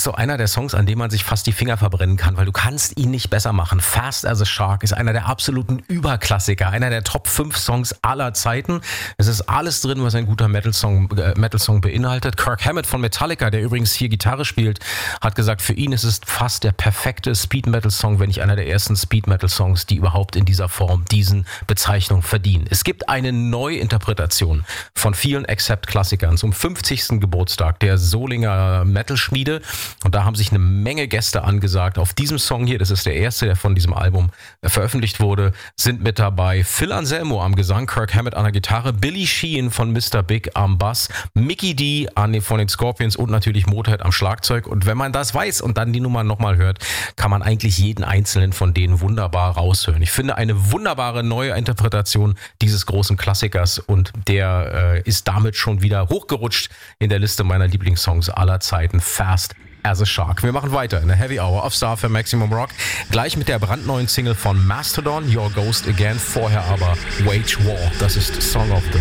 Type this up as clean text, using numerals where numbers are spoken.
ist so einer der Songs, an dem man sich fast die Finger verbrennen kann, weil du kannst ihn nicht besser machen. Fast as a Shark ist einer der absoluten Überklassiker, einer der Top 5 Songs aller Zeiten. Es ist alles drin, was ein guter Metal-Song beinhaltet. Kirk Hammett von Metallica, der übrigens hier Gitarre spielt, hat gesagt, für ihn ist es fast der perfekte Speed-Metal-Song, wenn nicht einer der ersten Speed-Metal-Songs, die überhaupt in dieser Form diesen Bezeichnung verdienen. Es gibt eine Neuinterpretation von vielen Accept-Klassikern zum 50. Geburtstag der Solinger Metal-Schmiede. Und da haben sich eine Menge Gäste angesagt. Auf diesem Song hier, das ist der erste, der von diesem Album veröffentlicht wurde, sind mit dabei Phil Anselmo am Gesang, Kirk Hammett an der Gitarre, Billy Sheehan von Mr. Big am Bass, Mikkey D von den Scorpions und natürlich Motorhead am Schlagzeug. Und wenn man das weiß und dann die Nummer nochmal hört, kann man eigentlich jeden einzelnen von denen wunderbar raushören. Ich finde eine wunderbare neue Interpretation dieses großen Klassikers und der ist damit schon wieder hochgerutscht in der Liste meiner Lieblingssongs aller Zeiten. Fast as a Shark. Wir machen weiter in der Heavy Hour auf Star für Maximum Rock. Gleich mit der brandneuen Single von Mastodon, Your Ghost Again. Vorher aber Wage War. Das ist Song of the